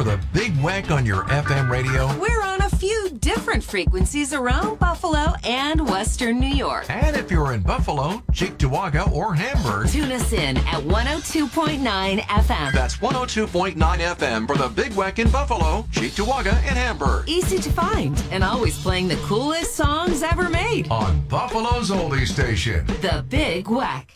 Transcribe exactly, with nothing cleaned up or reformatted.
for the Big Weck on your F M radio? We're on a few different frequencies around Buffalo and Western New York. And if you're in Buffalo, Cheektowaga, or Hamburg, tune us in at one oh two point nine F M. That's one oh two point nine F M for the Big Weck in Buffalo, Cheektowaga, and Hamburg. Easy to find and always playing the coolest songs ever made. On Buffalo's oldie station, The Big Weck.